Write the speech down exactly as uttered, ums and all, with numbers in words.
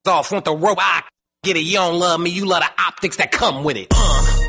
off, want the rope, I get it, you don't love me, you love the optics that come with it. Uh.